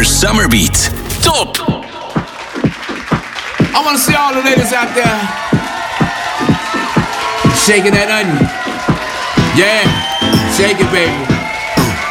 your summer beat. Top! I want to see all the ladies out there shaking that onion. Yeah, shake it, baby.